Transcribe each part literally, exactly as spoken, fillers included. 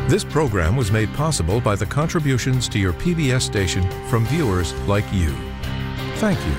This program was made possible by the contributions to your P B S station from viewers like you. Thank you.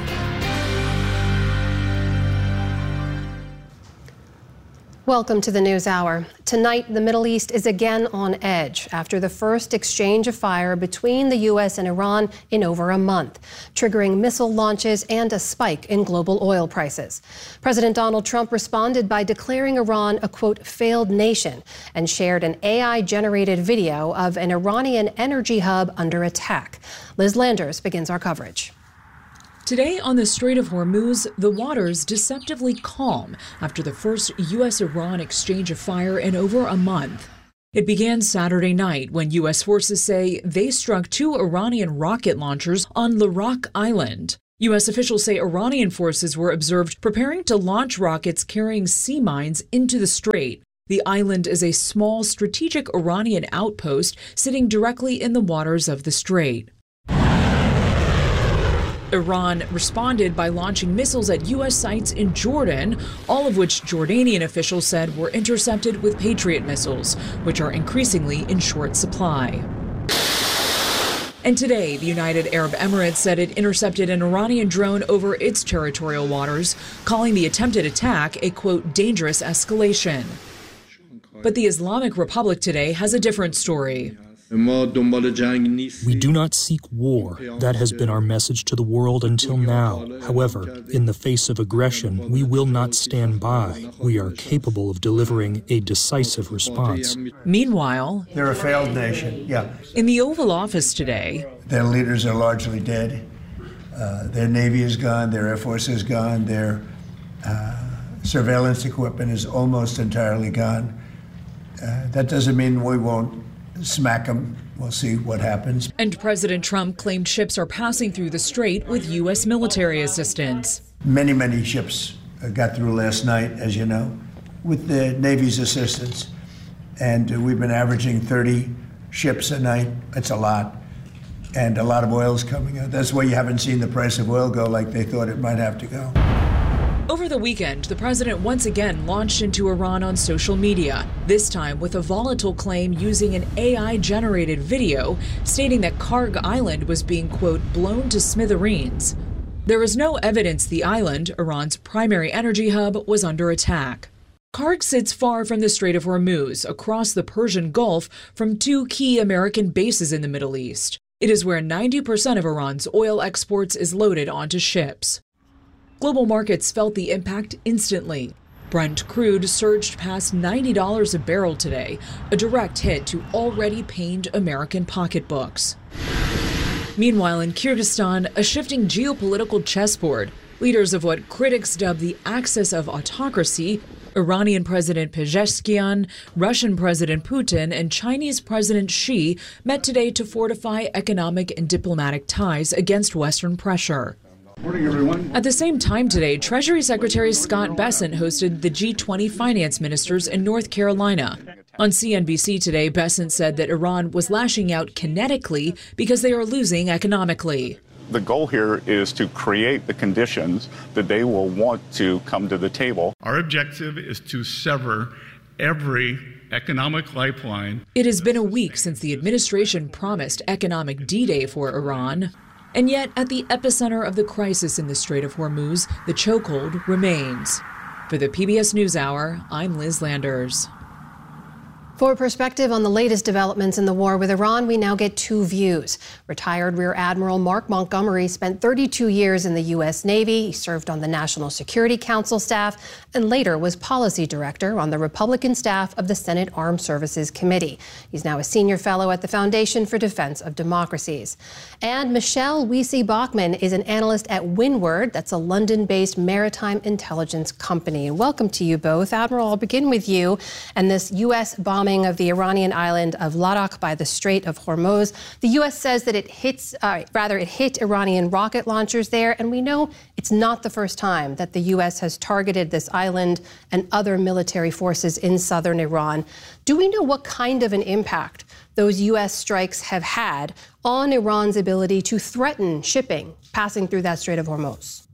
Welcome to the News Hour. Tonight, the Middle East is again on edge after the first exchange of fire between the U S and Iran in over a month, triggering missile launches and a spike in global oil prices. President Donald Trump responded by declaring Iran a, quote, failed nation and shared an A I-generated video of an Iranian energy hub under attack. Liz Landers begins our coverage. Today on the Strait of Hormuz, the waters deceptively calm after the first U S Iran exchange of fire in over a month. It began Saturday night when U S forces say they struck two Iranian rocket launchers on Larak Island. U S officials say Iranian forces were observed preparing to launch rockets carrying sea mines into the strait. The island is a small strategic Iranian outpost sitting directly in the waters of the strait. Iran responded by launching missiles at U S sites in Jordan, all of which Jordanian officials said were intercepted with Patriot missiles, which are increasingly in short supply. And today, the United Arab Emirates said it intercepted an Iranian drone over its territorial waters, calling the attempted attack a, quote, dangerous escalation. But the Islamic Republic today has a different story. We do not seek war. That has been our message to the world until now. However, in the face of aggression, we will not stand by. We are capable of delivering a decisive response. Meanwhile, they're a failed nation, yeah. In the Oval Office today, their leaders are largely dead. Uh, their Navy is gone, their Air Force is gone, their uh, surveillance equipment is almost entirely gone. Uh, that doesn't mean we won't smack them. We'll see what happens. And President Trump claimed ships are passing through the strait with U S military assistance. Many, many ships got through last night, as you know, with the Navy's assistance. And we've been averaging thirty ships a night. That's a lot. And a lot of oil's coming out. That's why you haven't seen the price of oil go like they thought it might have to go. Over the weekend, the president once again launched into Iran on social media, this time with a volatile claim using an A I-generated video stating that Karg Island was being, quote, blown to smithereens. There is no evidence the island, Iran's primary energy hub, was under attack. Karg sits far from the Strait of Hormuz, across the Persian Gulf from two key American bases in the Middle East. It is where ninety percent of Iran's oil exports is loaded onto ships. Global markets felt the impact instantly. Brent crude surged past ninety dollars a barrel today, a direct hit to already pained American pocketbooks. Meanwhile, in Kyrgyzstan, a shifting geopolitical chessboard, leaders of what critics dub the axis of autocracy, Iranian President Pezeshkian, Russian President Putin, and Chinese President Xi met today to fortify economic and diplomatic ties against Western pressure. Morning, everyone. At the same time today, Treasury Secretary Scott Bessent hosted the G twenty finance ministers in North Carolina. On C N B C today, Bessent said that Iran was lashing out kinetically because they are losing economically. The goal here is to create the conditions that they will want to come to the table. Our objective is to sever every economic lifeline. It has been a week since the administration promised economic D-Day for Iran. And yet, at the epicenter of the crisis in the Strait of Hormuz, the chokehold remains. For the P B S NewsHour, I'm Liz Landers. For perspective on the latest developments in the war with Iran, we now get two views. Retired Rear Admiral Mark Montgomery spent thirty-two years in the U S Navy. He served on the National Security Council staff and later was policy director on the Republican staff of the Senate Armed Services Committee. He's now a senior fellow at the Foundation for Defense of Democracies. And Michelle Wiese-Bachmann is an analyst at Windward. That's a London-based maritime intelligence company. And welcome to you both. Admiral, I'll begin with you. And this U S bombing of the Iranian island of Larak by the Strait of Hormuz. The U S says that it hits, uh, rather it hit Iranian rocket launchers there, and we know it's not the first time that the U S has targeted this island and other military forces in southern Iran. Do we know what kind of an impact those U S strikes have had on Iran's ability to threaten shipping passing through that Strait of Hormuz?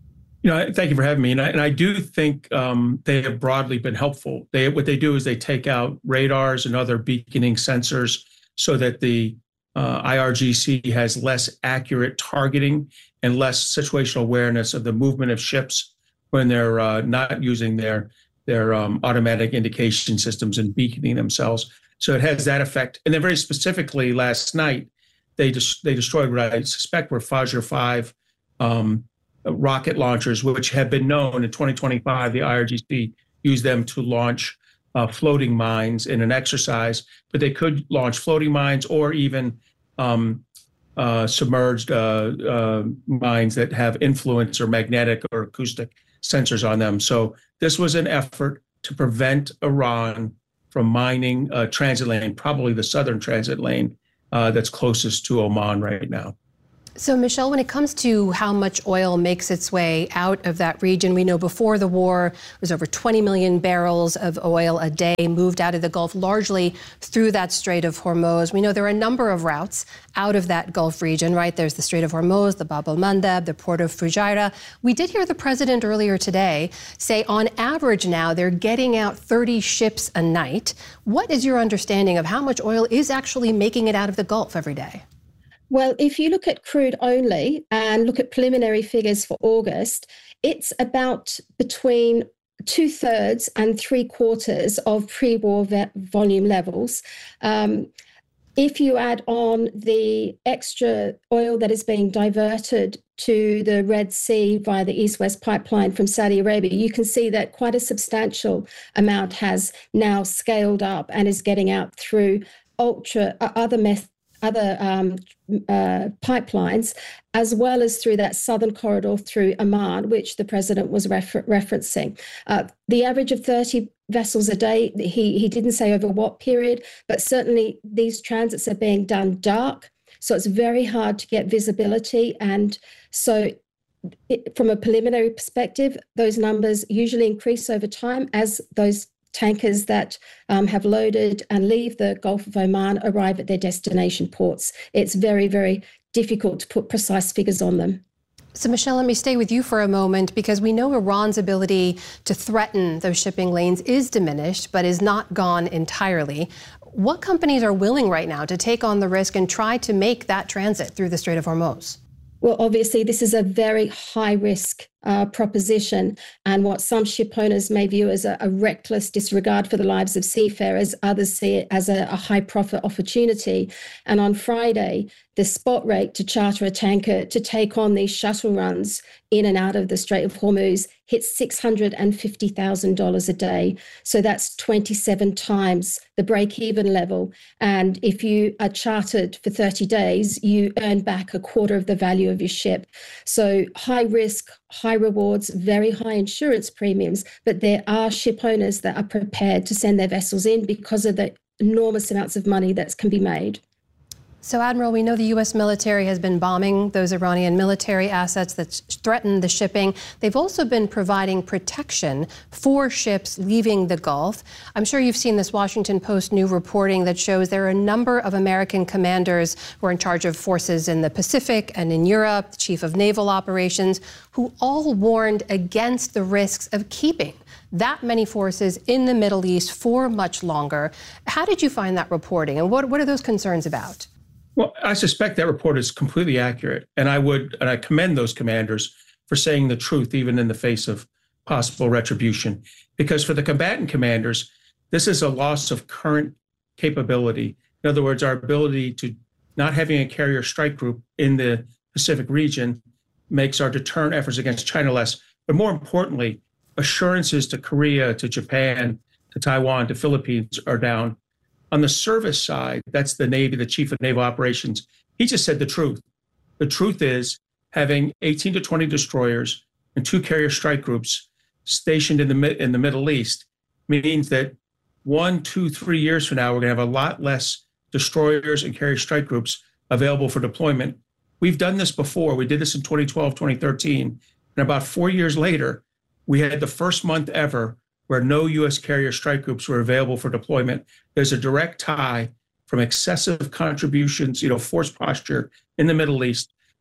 You know, thank you for having me. And I, and I do think um, they have broadly been helpful. They what they do is they take out radars and other beaconing sensors so that the uh, I R G C has less accurate targeting and less situational awareness of the movement of ships when they're uh, not using their their um, automatic indication systems and beaconing themselves. So it has that effect. And then very specifically last night, they just they destroyed what I suspect were Fajr five um, rocket launchers, which have been known in twenty twenty-five. The I R G C used them to launch uh, floating mines in an exercise, but they could launch floating mines or even um, uh, submerged uh, uh, mines that have influence or magnetic or acoustic sensors on them. So this was an effort to prevent Iran from mining a transit lane, probably the southern transit lane uh, that's closest to Oman right now. So, Michelle, when it comes to how much oil makes its way out of that region, we know before the war, it was over twenty million barrels of oil a day moved out of the Gulf, largely through that Strait of Hormuz. We know there are a number of routes out of that Gulf region, right? There's the Strait of Hormuz, the Bab el-Mandeb, the port of Fujairah. We did hear the president earlier today say on average now they're getting out thirty ships a night. What is your understanding of how much oil is actually making it out of the Gulf every day? Well, if you look at crude only and look at preliminary figures for August, it's about between two thirds and three quarters of pre-war ve- volume levels. Um, if you add on the extra oil that is being diverted to the Red Sea via the East-West pipeline from Saudi Arabia, you can see that quite a substantial amount has now scaled up and is getting out through ultra uh, other methods. other um, uh, pipelines, as well as through that southern corridor through Oman, which the president was refer- referencing. Uh, the average of thirty vessels a day, he, he didn't say over what period, but certainly these transits are being done dark, so it's very hard to get visibility. And so it, from a preliminary perspective, those numbers usually increase over time as those tankers that um, have loaded and leave the Gulf of Oman arrive at their destination ports. It's very, very difficult to put precise figures on them. So, Michelle, let me stay with you for a moment, because we know Iran's ability to threaten those shipping lanes is diminished, but is not gone entirely. What companies are willing right now to take on the risk and try to make that transit through the Strait of Hormuz? Well, obviously, this is a very high-risk uh, proposition, and what some ship owners may view as a, a reckless disregard for the lives of seafarers, others see it as a, a high-profit opportunity. And on Friday, the spot rate to charter a tanker to take on these shuttle runs in and out of the Strait of Hormuz hit six hundred fifty thousand dollars a day. So that's twenty-seven times the break-even level. And if you are chartered for thirty days, you earn back a quarter of the value of your ship. So high risk, high rewards, very high insurance premiums. But there are ship owners that are prepared to send their vessels in because of the enormous amounts of money that can be made. So, Admiral, we know the U S military has been bombing those Iranian military assets that threaten the shipping. They've also been providing protection for ships leaving the Gulf. I'm sure you've seen this Washington Post new reporting that shows there are a number of American commanders who are in charge of forces in the Pacific and in Europe, the chief of naval operations, who all warned against the risks of keeping that many forces in the Middle East for much longer. How did you find that reporting, and what, what are those concerns about? Well, I suspect that report is completely accurate, and I would, and I commend those commanders for saying the truth, even in the face of possible retribution. Because for the combatant commanders, this is a loss of current capability. In other words, our ability to not having a carrier strike group in the Pacific region makes our deterrent efforts against China less. But more importantly, assurances to Korea, to Japan, to Taiwan, to Philippines are down. On the service side, that's the Navy, the chief of naval operations. He just said the truth. The truth is having eighteen to twenty destroyers and two carrier strike groups stationed in the in the Middle East means that one, two, three years from now, we're going to have a lot less destroyers and carrier strike groups available for deployment. We've done this before. We did this in twenty twelve, twenty thirteen. And about four years later, we had the first month ever where no U S carrier strike groups were available for deployment. There's a direct tie from excessive contributions, you know, force posture in the Middle East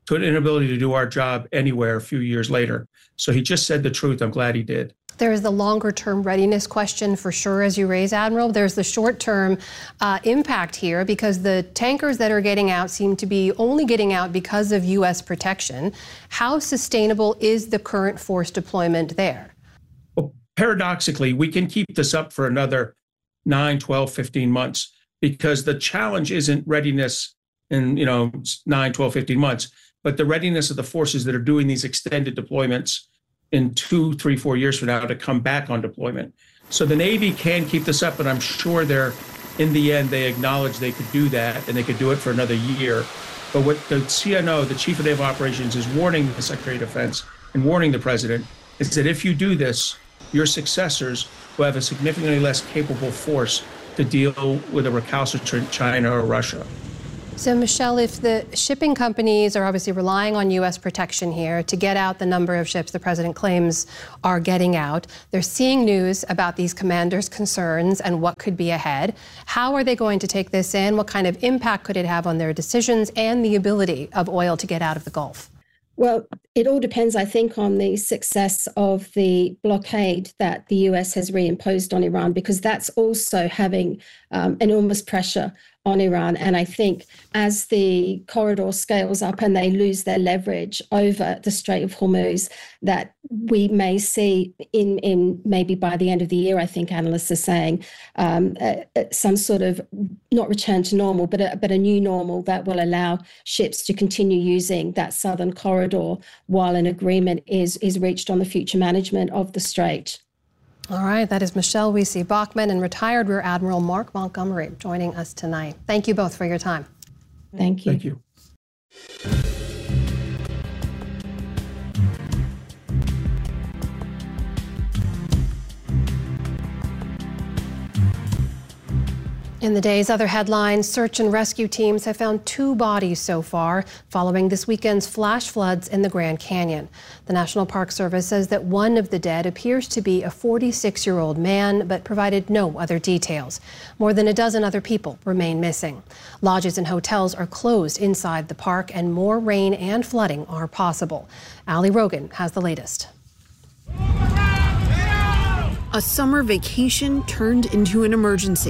to an inability to do our job anywhere a few years later. So he just said the truth. I'm glad he did. There is the longer-term readiness question for sure, as you raise, Admiral. There's the short-term uh, impact here because the tankers that are getting out seem to be only getting out because of U S protection. How sustainable is the current force deployment there? Well, paradoxically, we can keep this up for another nine, twelve, fifteen months because the challenge isn't readiness in, you know, nine, twelve, fifteen months, but the readiness of the forces that are doing these extended deployments in two, three, four years from now to come back on deployment. So the Navy can keep this up, and I'm sure they're, in the end, they acknowledge they could do that, and they could do it for another year. But what the C N O, the Chief of Naval Operations, is warning the Secretary of Defense and warning the President is that if you do this, your successors will have a significantly less capable force to deal with a recalcitrant China or Russia. So, Michelle, if the shipping companies are obviously relying on U S protection here to get out the number of ships the president claims are getting out, they're seeing news about these commanders' concerns and what could be ahead. How are they going to take this in? What kind of impact could it have on their decisions and the ability of oil to get out of the Gulf? Well, it all depends, I think, on the success of the blockade that the U S has reimposed on Iran, because that's also having um, enormous pressure on Iran. And I think as the corridor scales up and they lose their leverage over the Strait of Hormuz, that we may see in, in maybe by the end of the year, I think analysts are saying, um, uh, some sort of, not return to normal, but a, but a new normal that will allow ships to continue using that southern corridor while an agreement is, is reached on the future management of the strait. All right, that is Michelle Wiese-Bachmann and retired Rear Admiral Mark Montgomery joining us tonight. Thank you both for your time. Thank you. Thank you. In the day's other headlines, search and rescue teams have found two bodies so far following this weekend's flash floods in the Grand Canyon. The National Park Service says that one of the dead appears to be a forty-six-year-old man, but provided no other details. More than a dozen other people remain missing. Lodges and hotels are closed inside the park, and more rain and flooding are possible. Ali Rogan has the latest. A summer vacation turned into an emergency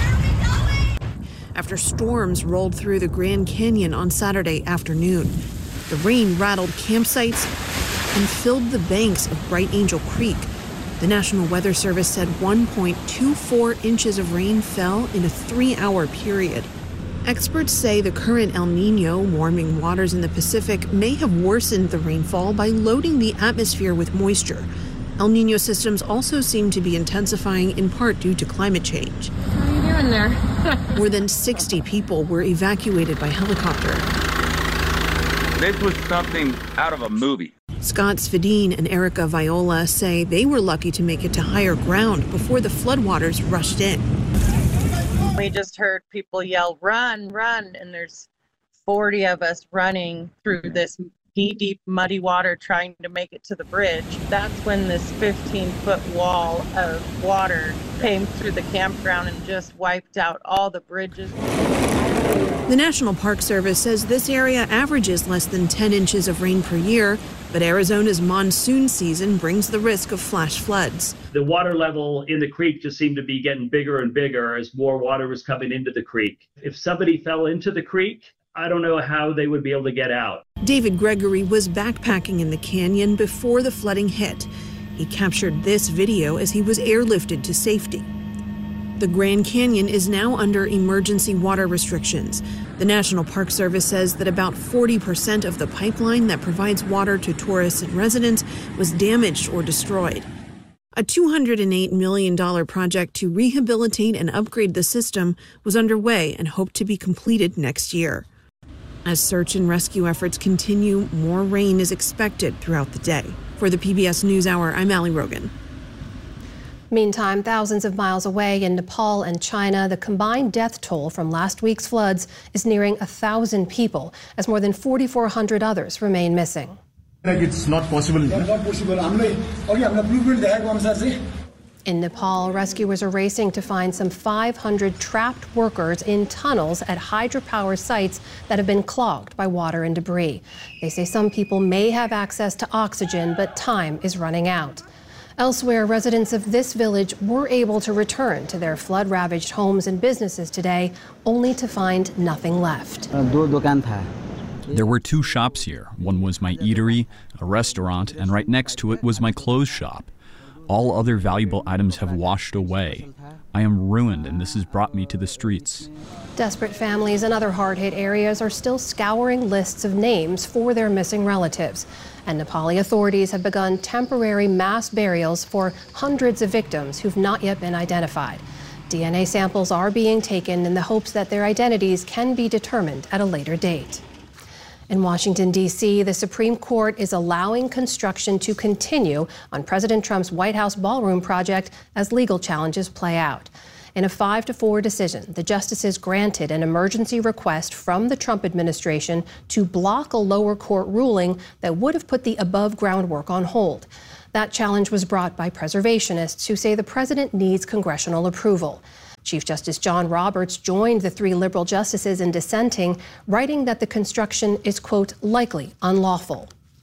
after storms rolled through the Grand Canyon on Saturday afternoon. The rain rattled campsites and filled the banks of Bright Angel Creek. The National Weather Service said one point two four inches of rain fell in a three-hour period. Experts say the current El Niño warming waters in the Pacific may have worsened the rainfall by loading the atmosphere with moisture. El Niño systems also seem to be intensifying in part due to climate change. How are you doing there? More than sixty people were evacuated by helicopter. This was something out of a movie. Scott Svedin and Erica Viola say they were lucky to make it to higher ground before the floodwaters rushed in. We just heard people yell, run, run, and there's forty of us running through this knee-deep muddy water trying to make it to the bridge. That's when this fifteen-foot wall of water came through the campground and just wiped out all the bridges. The National Park Service says this area averages less than ten inches of rain per year, but Arizona's monsoon season brings the risk of flash floods. The water level in the creek just seemed to be getting bigger and bigger as more water was coming into the creek. If somebody fell into the creek, I don't know how they would be able to get out. David Gregory was backpacking in the canyon before the flooding hit. He captured this video as he was airlifted to safety. The Grand Canyon is now under emergency water restrictions. The National Park Service says that about forty percent of the pipeline that provides water to tourists and residents was damaged or destroyed. A two hundred eight million dollars project to rehabilitate and upgrade the system was underway and hoped to be completed next year. As search and rescue efforts continue, more rain is expected throughout the day. For the P B S NewsHour, I'm Ali Rogan. Meantime, thousands of miles away in Nepal and China, the combined death toll from last week's floods is nearing a thousand people, as more than forty-four hundred others remain missing. It's not possible. In Nepal, rescuers are racing to find some five hundred trapped workers in tunnels at hydropower sites that have been clogged by water and debris. They say some people may have access to oxygen, but time is running out. Elsewhere, residents of this village were able to return to their flood-ravaged homes and businesses today, only to find nothing left. There were two shops here. One was my eatery, a restaurant, and right next to it was my clothes shop. All other valuable items have washed away. I am ruined, and this has brought me to the streets. Desperate families in other hard-hit areas are still scouring lists of names for their missing relatives. And Nepali authorities have begun temporary mass burials for hundreds of victims who've not yet been identified. D N A samples are being taken in the hopes that their identities can be determined at a later date. In Washington, D C, the Supreme Court is allowing construction to continue on President Trump's White House ballroom project as legal challenges play out. In a five to four decision, the justices granted an emergency request from the Trump administration to block a lower court ruling that would have put the above ground work on hold. That challenge was brought by preservationists who say the president needs congressional approval. Chief Justice John Roberts joined the three liberal justices in dissenting, writing that the construction is, quote, likely unlawful.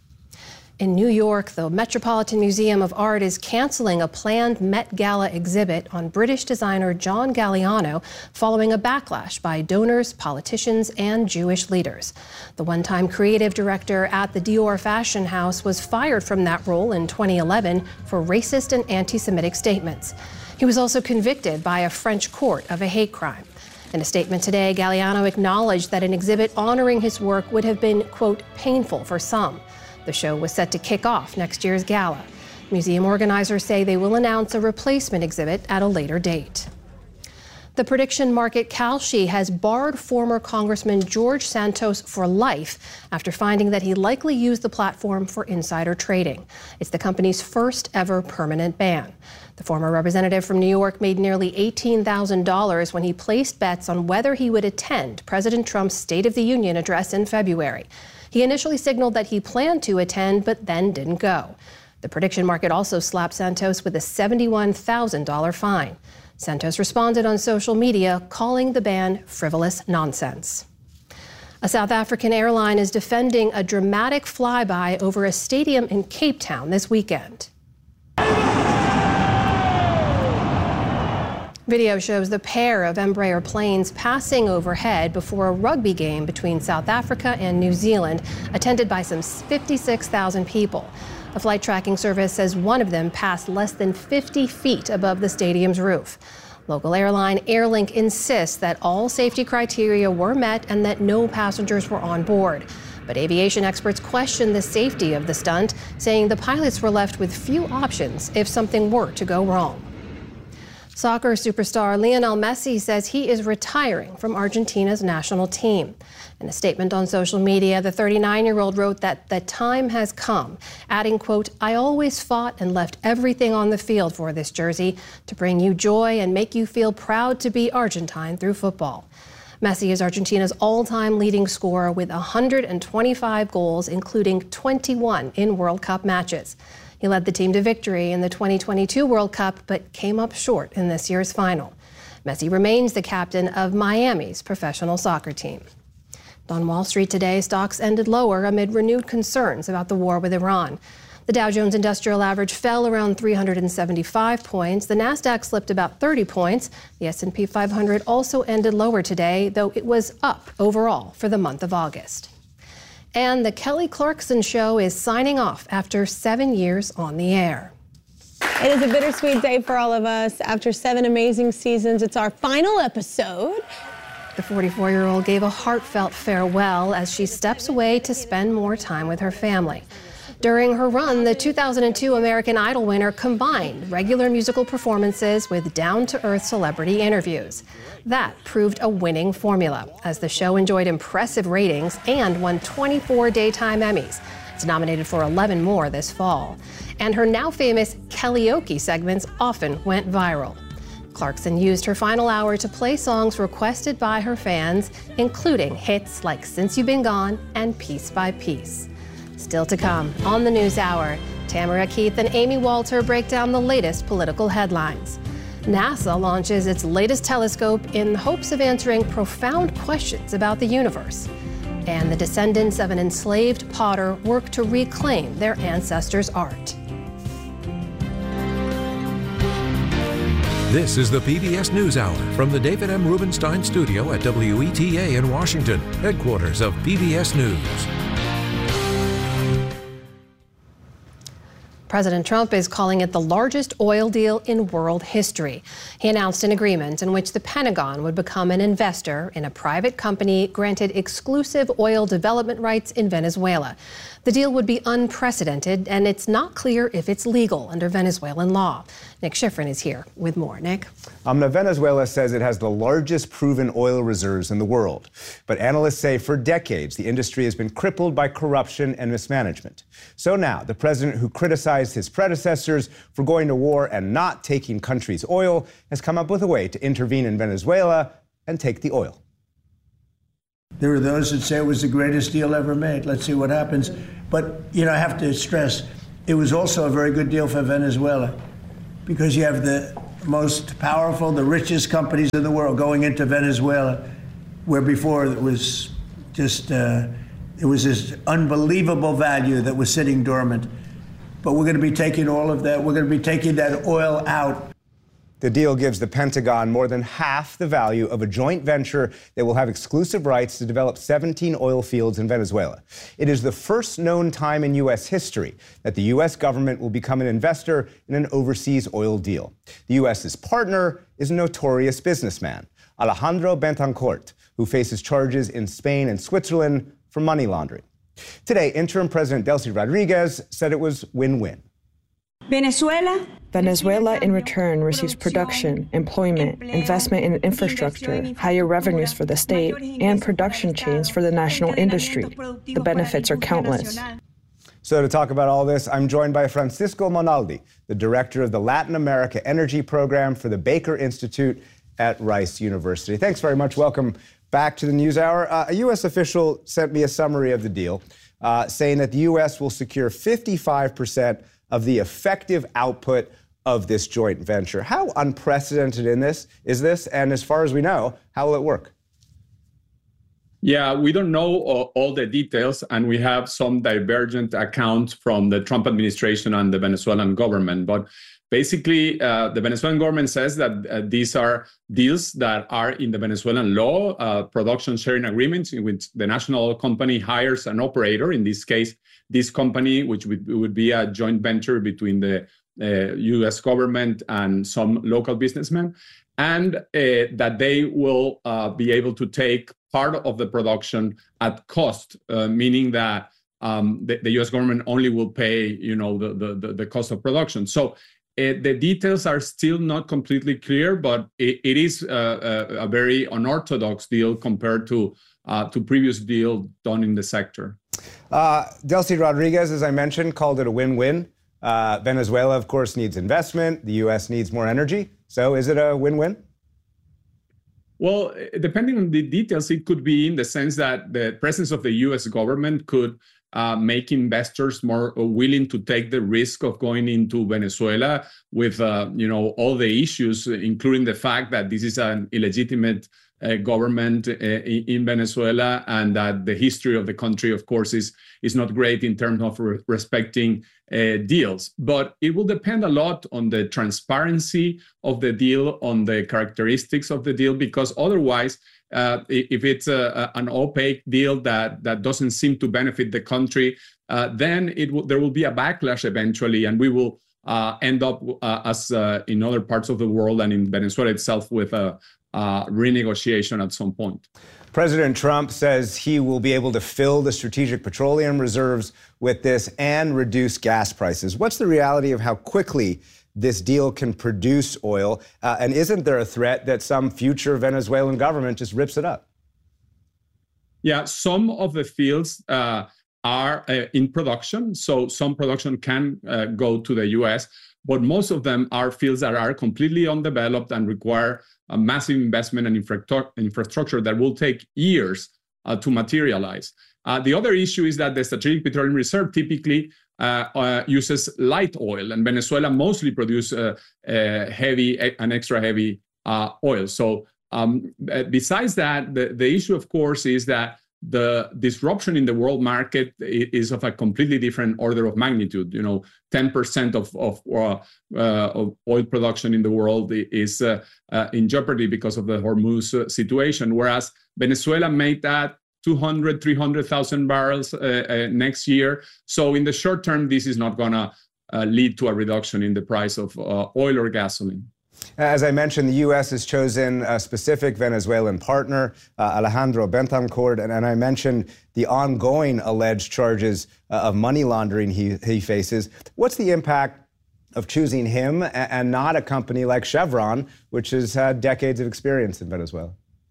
In New York, the Metropolitan Museum of Art is canceling a planned Met Gala exhibit on British designer John Galliano following a backlash by donors, politicians, and Jewish leaders. The one-time creative director at the Dior fashion house was fired from that role in twenty eleven for racist and anti-Semitic statements. He was also convicted by a French court of a hate crime. In a statement today, Galliano acknowledged that an exhibit honoring his work would have been, quote, painful for some. The show was set to kick off next year's gala. Museum organizers say they will announce a replacement exhibit at a later date. The prediction market Kalshi has barred former Congressman George Santos for life after finding that he likely used the platform for insider trading. It's the company's first ever permanent ban. The former representative from New York made nearly eighteen thousand dollars when he placed bets on whether he would attend President Trump's State of the Union address in February. He initially signaled that he planned to attend, but then didn't go. The prediction market also slapped Santos with a seventy-one thousand dollars fine. Santos responded on social media, calling the ban frivolous nonsense. A South African airline is defending a dramatic flyby over a stadium in Cape Town this weekend. Video shows the pair of Embraer planes passing overhead before a rugby game between South Africa and New Zealand, attended by some fifty-six thousand people. A flight tracking service says one of them passed less than fifty feet above the stadium's roof. Local airline Airlink insists that all safety criteria were met and that no passengers were on board. But aviation experts question the safety of the stunt, saying the pilots were left with few options if something were to go wrong. Soccer superstar Lionel Messi says he is retiring from Argentina's national team. In a statement on social media, the thirty-nine-year-old wrote that the time has come, adding, quote, I always fought and left everything on the field for this jersey to bring you joy and make you feel proud to be Argentine through football. Messi is Argentina's all-time leading scorer with one hundred twenty-five goals, including twenty-one in World Cup matches. He led the team to victory in the twenty twenty-two World Cup, but came up short in this year's final. Messi remains the captain of Miami's professional soccer team. On Wall Street today, stocks ended lower amid renewed concerns about the war with Iran. The Dow Jones Industrial Average fell around three hundred seventy-five points. The Nasdaq slipped about thirty points. The S and P five hundred also ended lower today, though it was up overall for the month of August. And the Kelly Clarkson Show is signing off after seven years on the air. It is a bittersweet day for all of us. After seven amazing seasons, it's our final episode. The forty-four-year-old gave a heartfelt farewell as she steps away to spend more time with her family. During her run, the two thousand two American Idol winner combined regular musical performances with down-to-earth celebrity interviews. That proved a winning formula, as the show enjoyed impressive ratings and won twenty-four Daytime Emmys. It's nominated for eleven more this fall. And her now famous Kellyoke segments often went viral. Clarkson used her final hour to play songs requested by her fans, including hits like Since You've Been Gone and Piece by Piece. Still to come on the News Hour, Tamara Keith and Amy Walter break down the latest political headlines. NASA launches its latest telescope in hopes of answering profound questions about the universe. And the descendants of an enslaved potter work to reclaim their ancestors' art. This is the P B S NewsHour from the David M. Rubenstein studio at W E T A in Washington, headquarters of P B S News. President Trump is calling it the largest oil deal in world history. He announced an agreement in which the Pentagon would become an investor in a private company granted exclusive oil development rights in Venezuela. The deal would be unprecedented, and it's not clear if it's legal under Venezuelan law. Nick Schifrin is here with more. Nick? Um, now, Venezuela says it has the largest proven oil reserves in the world. But analysts say for decades, the industry has been crippled by corruption and mismanagement. So now, the president who criticized his predecessors for going to war and not taking country's oil has come up with a way to intervene in Venezuela and take the oil. There are those that say it was the greatest deal ever made. Let's see what happens. But, you know, I have to stress, it was also a very good deal for Venezuela because you have the most powerful, the richest companies in the world going into Venezuela, where before it was just, uh, it was this unbelievable value that was sitting dormant. But we're going to be taking all of that. We're going to be taking that oil out. The deal gives the Pentagon more than half the value of a joint venture that will have exclusive rights to develop seventeen oil fields in Venezuela. It is the first known time in U S history that the U S government will become an investor in an overseas oil deal. The U S's partner is a notorious businessman, Alejandro Betancourt, who faces charges in Spain and Switzerland for money laundering. Today, interim President Delcy Rodriguez said it was win-win. Venezuela. Venezuela, in return, receives production, employment, investment in infrastructure, higher revenues for the state, and production chains for the national industry. The benefits are countless. So to talk about all this, I'm joined by Francisco Monaldi, the director of the Latin America Energy Program for the Baker Institute at Rice University. Thanks very much. Welcome back to the NewsHour. Uh, a U S official sent me a summary of the deal, uh, saying that the U S will secure fifty-five percent of the effective output of this joint venture. How unprecedented in this is this? And as far as we know, how will it work? Yeah, we don't know all, all the details, and we have some divergent accounts from the Trump administration and the Venezuelan government. But basically, uh, the Venezuelan government says that uh, these are deals that are in the Venezuelan law, uh, production sharing agreements in which the national company hires an operator. In this case, this company, which would, would be a joint venture between the uh, U S government and some local businessmen, and uh, that they will uh, be able to take part of the production at cost, uh, meaning that um, the, the U S government only will pay, you know, the, the, the cost of production. So Uh, the details are still not completely clear, but it, it is uh, a, a very unorthodox deal compared to uh, to previous deal done in the sector. Uh, Delcy Rodriguez, as I mentioned, called it a win-win. Uh, Venezuela, of course, needs investment. The U S needs more energy. So is it a win-win? Well, depending on the details, it could be in the sense that the presence of the U S government could Uh, make investors more willing to take the risk of going into Venezuela with, uh, you know, all the issues, including the fact that this is an illegitimate uh, government uh, in Venezuela, and that the history of the country, of course, is is not great in terms of re respecting uh, deals. But it will depend a lot on the transparency of the deal, on the characteristics of the deal, because otherwise, Uh, if it's a, a, an opaque deal that, that doesn't seem to benefit the country, uh, then it will, there will be a backlash eventually, and we will uh, end up, uh, as uh, in other parts of the world and in Venezuela itself, with a, a renegotiation at some point. President Trump says he will be able to fill the strategic petroleum reserves with this and reduce gas prices. What's the reality of how quickly this deal can produce oil? Uh, and isn't there a threat that some future Venezuelan government just rips it up? Yeah, some of the fields uh, are uh, in production. So some production can uh, go to the U S, but most of them are fields that are completely undeveloped and require a massive investment and infra infrastructure that will take years uh, to materialize. Uh, the other issue is that the Strategic Petroleum Reserve typically uh, uh, uses light oil, and Venezuela mostly produce uh, uh, heavy and extra heavy uh, oil. So um, besides that, the, the issue, of course, is that the disruption in the world market is of a completely different order of magnitude. You know, ten percent of, of, uh, uh, of oil production in the world is uh, uh, in jeopardy because of the Hormuz uh, situation, whereas Venezuela made that two hundred, three hundred thousand barrels uh, uh, next year. So in the short term, this is not going to uh, lead to a reduction in the price of uh, oil or gasoline. As I mentioned, the U S has chosen a specific Venezuelan partner, uh, Alejandro Betancourt, and, and I mentioned the ongoing alleged charges uh, of money laundering he, he faces. What's the impact of choosing him and, and not a company like Chevron, which has had decades of experience in Venezuela?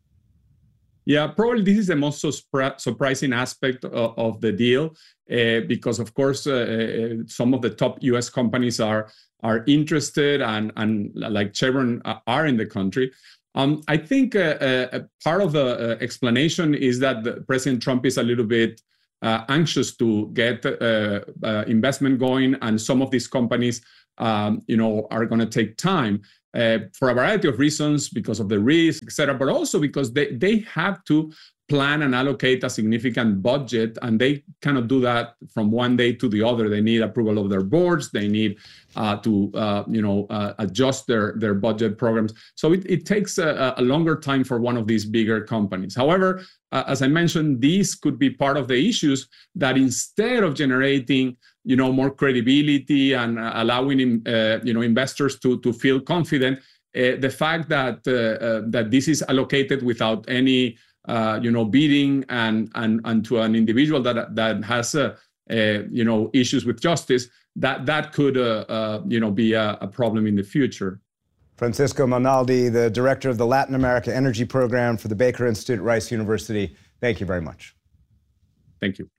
Yeah, probably this is the most surprising aspect of, of the deal, uh, because, of course, uh, some of the top U S companies are are interested and, and like Chevron are in the country. Um, I think uh, uh, part of the uh, explanation is that the President Trump is a little bit uh, anxious to get uh, uh, investment going, and some of these companies, um, you know, are going to take time uh, for a variety of reasons, because of the risk, et cetera, but also because they, they have to plan and allocate a significant budget, and they cannot do that from one day to the other. They need approval of their boards. They need uh, to, uh, you know, uh, adjust their, their budget programs. So it, it takes a, a longer time for one of these bigger companies. However, uh, as I mentioned, these could be part of the issues that instead of generating, you know, more credibility and uh, allowing, uh, you know, investors to, to feel confident, uh, the fact that, uh, uh, that this is allocated without any Uh, you know, bidding and and and to an individual that that has uh, uh, you know, issues with justice, that that could uh, uh, you know, be a, a problem in the future. Francisco Monaldi, the director of the Latin America Energy Program for the Baker Institute at Rice University. Thank you very much. Thank you.